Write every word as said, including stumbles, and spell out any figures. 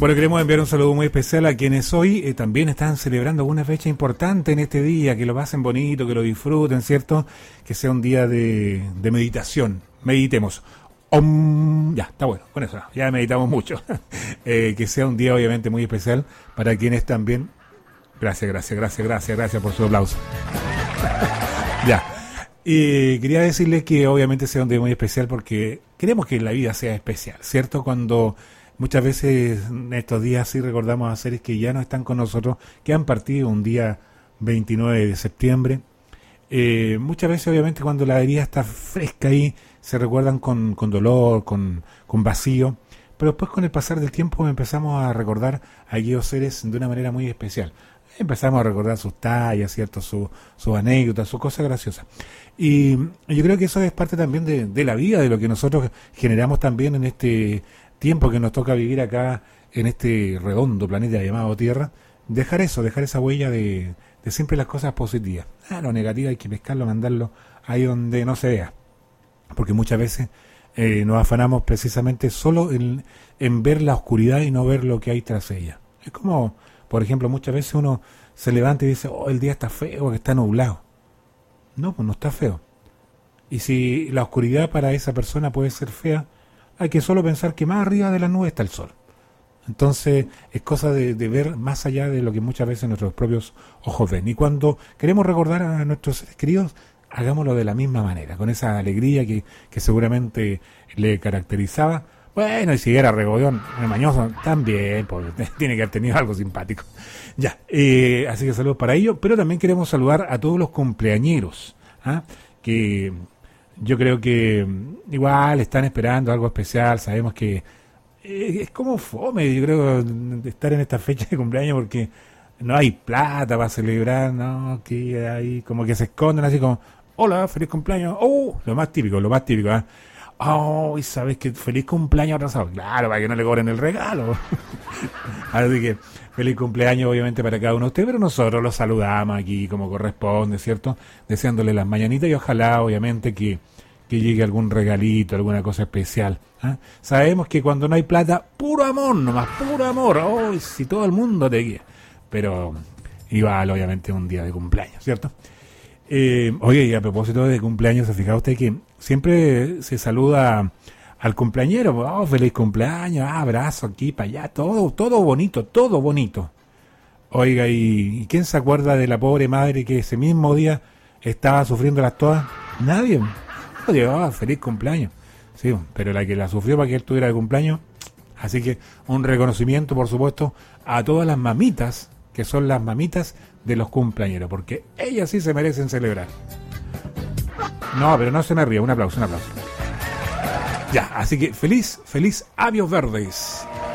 Bueno, queremos enviar un saludo muy especial a quienes hoy eh, también están celebrando una fecha importante en este día, que lo pasen bonito, que lo disfruten, ¿cierto? Que sea un día de, de meditación. Meditemos. Om, ya, está bueno, con eso ya meditamos mucho. eh, que sea un día obviamente muy especial para quienes también... Gracias, gracias, gracias, gracias, gracias por su aplauso. Ya. Y quería decirles que obviamente sea un día muy especial porque queremos que la vida sea especial, ¿cierto? Cuando muchas veces en estos días sí recordamos a seres que ya no están con nosotros, que han partido un día veintinueve de septiembre. Eh, muchas veces obviamente cuando la herida está fresca ahí, se recuerdan con, con dolor, con, con vacío, pero después con el pasar del tiempo empezamos a recordar a aquellos seres de una manera muy especial. Empezamos a recordar sus tallas, ¿cierto? Su, sus anécdotas, sus cosas graciosas. Y yo creo que eso es parte también de, de la vida, de lo que nosotros generamos también en este tiempo que nos toca vivir acá, en este redondo planeta llamado Tierra. Dejar eso, dejar esa huella de, de siempre las cosas positivas. Ah, lo negativo hay que pescarlo, mandarlo ahí donde no se vea. Porque muchas veces eh, nos afanamos precisamente solo en, en ver la oscuridad y no ver lo que hay tras ella. Es como... Por ejemplo, muchas veces uno se levanta y dice, oh, el día está feo, que está nublado. No, pues no está feo. Y si la oscuridad para esa persona puede ser fea, hay que solo pensar que más arriba de la nube está el sol. Entonces, es cosa de, de ver más allá de lo que muchas veces nuestros propios ojos ven. Y cuando queremos recordar a nuestros seres queridos, hagámoslo de la misma manera, con esa alegría que, que seguramente le caracterizaba. Bueno, y si era regodón, mañoso, también, porque tiene que haber tenido algo simpático. Ya, eh, así que saludos para ellos, pero también queremos saludar a todos los cumpleañeros, ¿ah? Que yo creo que igual están esperando algo especial, sabemos que eh, es como fome, yo creo, estar en esta fecha de cumpleaños porque no hay plata para celebrar, ¿no? Que hay como que se esconden así como, hola, feliz cumpleaños, oh, lo más típico, lo más típico, ¿ah? Oh, y sabes que feliz cumpleaños atrasado. Claro, para que no le cobren el regalo. Así que feliz cumpleaños obviamente para cada uno de ustedes, pero nosotros los saludamos aquí como corresponde, ¿cierto? Deseándole las mañanitas y ojalá obviamente que, que llegue algún regalito, alguna cosa especial. ¿Ah? Sabemos que cuando no hay plata, puro amor nomás, puro amor. Oh, si todo el mundo te guía. Pero igual obviamente un día de cumpleaños, ¿cierto? Eh, oye, y a propósito de cumpleaños, ¿se fija usted que siempre se saluda al cumpleañero? Oh, feliz cumpleaños, ah, abrazo aquí para allá, todo, todo bonito, todo bonito. Oiga, ¿y, ¿y quién se acuerda de la pobre madre que ese mismo día estaba sufriéndolas todas? Nadie. Oye, oh, feliz cumpleaños. Sí, pero la que la sufrió para que él tuviera el cumpleaños. Así que un reconocimiento, por supuesto, a todas las mamitas, que son las mamitas de los cumpleañeros, porque ellas sí se merecen celebrar. No, pero no se me ríe, un aplauso, un aplauso. Ya, así que feliz, feliz Avios Verdes.